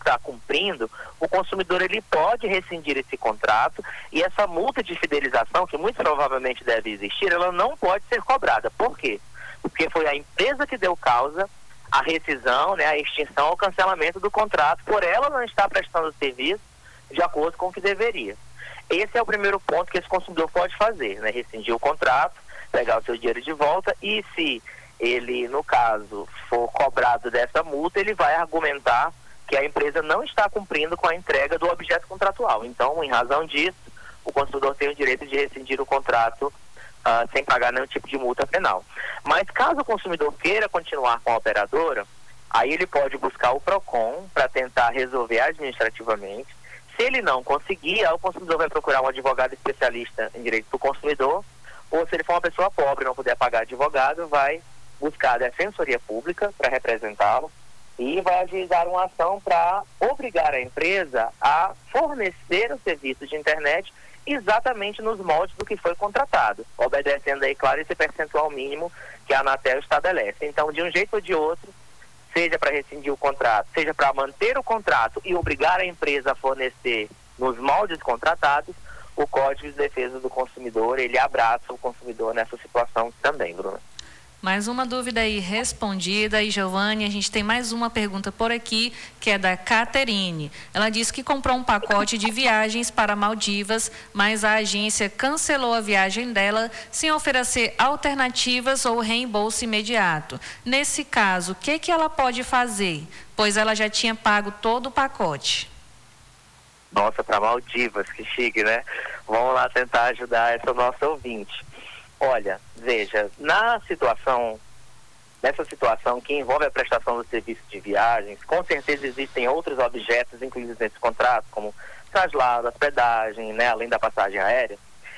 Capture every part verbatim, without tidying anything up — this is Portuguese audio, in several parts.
está cumprindo, o consumidor ele pode rescindir esse contrato e essa multa de fidelização, que muito provavelmente deve existir, ela não pode ser cobrada. Por quê? Porque foi a empresa que deu causa à rescisão, né, à extinção ou cancelamento do contrato, por ela não estar prestando serviço de acordo com o que deveria. Esse é o primeiro ponto que esse consumidor pode fazer, né, rescindir o contrato, pegar o seu dinheiro de volta e, se ele, no caso, for cobrado dessa multa, ele vai argumentar que a empresa não está cumprindo com a entrega do objeto contratual. Então, em razão disso, o consumidor tem o direito de rescindir o contrato uh, sem pagar nenhum tipo de multa penal. Mas caso o consumidor queira continuar com a operadora, aí ele pode buscar o PROCON para tentar resolver administrativamente. Se ele não conseguir, aí o consumidor vai procurar um advogado especialista em direito do consumidor, ou se ele for uma pessoa pobre e não puder pagar advogado, vai buscar a Defensoria Pública para representá-lo e vai ajuizar uma ação para obrigar a empresa a fornecer o serviço de internet exatamente nos moldes do que foi contratado, obedecendo aí, claro, esse percentual mínimo que a Anatel estabelece. Então, de um jeito ou de outro, seja para rescindir o contrato, seja para manter o contrato e obrigar a empresa a fornecer nos moldes contratados, o Código de Defesa do Consumidor, ele abraça o consumidor nessa situação também, Bruna. Mais uma dúvida aí respondida. E, Giovanni, a gente tem mais uma pergunta por aqui, que é da Caterine. Ela disse que comprou um pacote de viagens para Maldivas, mas a agência cancelou a viagem dela sem oferecer alternativas ou reembolso imediato. Nesse caso, o que, que ela pode fazer? Pois ela já tinha pago todo o pacote. Nossa, para Maldivas, que chique, né? Vamos lá tentar ajudar essa nossa ouvinte. Olha, veja, na situação, nessa situação que envolve a prestação do serviço de viagens, com certeza existem outros objetos incluídos nesse contrato, como traslado, hospedagem, né, além da passagem aérea.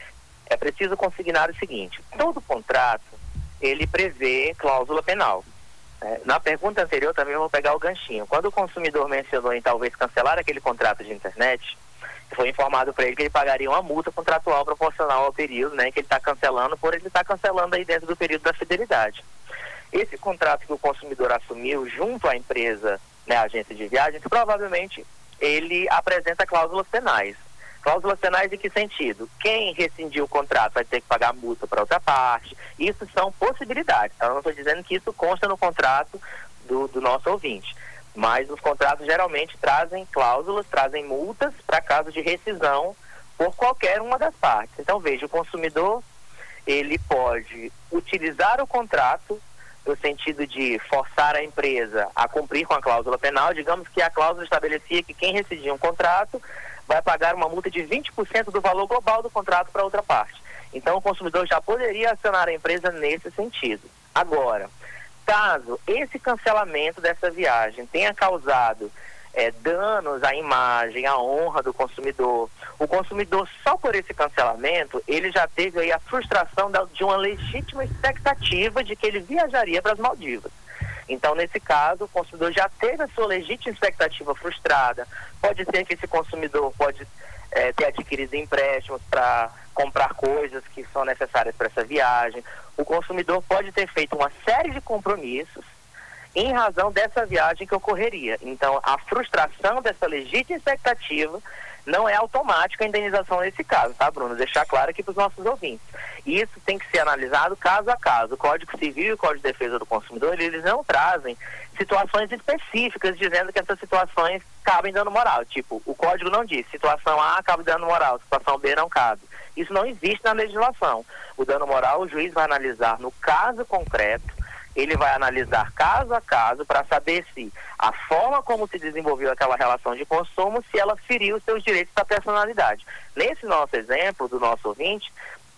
É preciso consignar o seguinte: todo contrato, ele prevê cláusula penal. É, na pergunta anterior também eu vou pegar o ganchinho. Quando o consumidor mencionou em talvez cancelar aquele contrato de internet, foi informado para ele que ele pagaria uma multa contratual proporcional ao período, né, que ele está cancelando, por ele estar cancelando aí dentro do período da fidelidade. Esse contrato que o consumidor assumiu junto à empresa, né, a agência de viagens, provavelmente ele apresenta cláusulas penais. Cláusulas penais em que sentido? Quem rescindiu o contrato vai ter que pagar multa para outra parte. Isso são possibilidades. Então, eu não estou dizendo que isso consta no contrato do, do nosso ouvinte. Mas os contratos geralmente trazem cláusulas, trazem multas para caso de rescisão por qualquer uma das partes. Então, veja, o consumidor, ele pode utilizar o contrato no sentido de forçar a empresa a cumprir com a cláusula penal. Digamos que a cláusula estabelecia que quem rescindir um contrato vai pagar uma multa de vinte por cento do valor global do contrato para outra parte. Então, o consumidor já poderia acionar a empresa nesse sentido. Agora, caso esse cancelamento dessa viagem tenha causado é, danos à imagem, à honra do consumidor, o consumidor, só por esse cancelamento, ele já teve aí a frustração da, de uma legítima expectativa de que ele viajaria para as Maldivas. Então, nesse caso, o consumidor já teve a sua legítima expectativa frustrada. Pode ser que esse consumidor pode é, ter adquirido empréstimos para comprar coisas que são necessárias para essa viagem. O consumidor pode ter feito uma série de compromissos em razão dessa viagem que ocorreria. Então, a frustração dessa legítima expectativa não é automática a indenização nesse caso, tá, Bruno? Deixar claro aqui para os nossos ouvintes. Isso tem que ser analisado caso a caso. O Código Civil e o Código de Defesa do Consumidor, eles não trazem situações específicas dizendo que essas situações cabem dano moral. Tipo, o Código não diz situação A cabe dano moral, situação B não cabe. Isso não existe na legislação. O dano moral, o juiz vai analisar no caso concreto, ele vai analisar caso a caso para saber se a forma como se desenvolveu aquela relação de consumo, se ela feriu os seus direitos da personalidade. Nesse nosso exemplo do nosso ouvinte,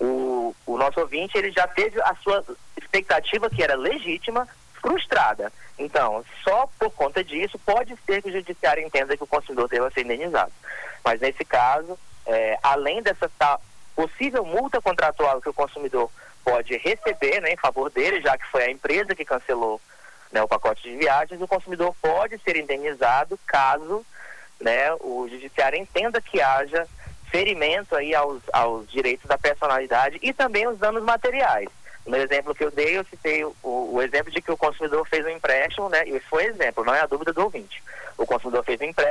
o, o nosso ouvinte ele já teve a sua expectativa, que era legítima, frustrada. Então, só por conta disso, pode ser que o judiciário entenda que o consumidor deva ser indenizado. Mas nesse caso, é, além dessa tá, possível multa contratual que o consumidor pode receber, né, em favor dele, já que foi a empresa que cancelou, né, o pacote de viagens, o consumidor pode ser indenizado caso, né, o judiciário entenda que haja ferimento aí aos, aos direitos da personalidade e também os danos materiais. No exemplo que eu dei, eu citei o, o exemplo de que o consumidor fez um empréstimo, né, e isso foi exemplo, não é a dúvida do ouvinte. O consumidor fez um empréstimo